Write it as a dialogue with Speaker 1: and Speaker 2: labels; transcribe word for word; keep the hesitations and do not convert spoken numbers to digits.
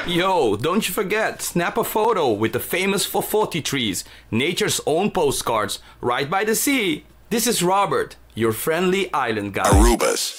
Speaker 1: Yo, don't you forget, snap a photo with the famous Fofoti trees, nature's own postcards, right by the sea. This is Robert, your friendly island guy.
Speaker 2: Arubas.